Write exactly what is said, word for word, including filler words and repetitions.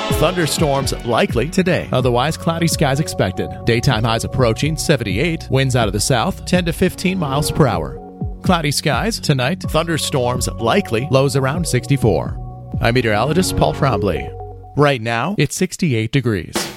Thunderstorms likely today. Otherwise, cloudy skies expected. Daytime highs approaching seventy-eight. Winds out of the south, ten to fifteen miles per hour. Cloudy skies tonight. Thunderstorms likely. Lows around sixty-four. I'm meteorologist Paul Trombley. Right now, it's sixty-eight degrees.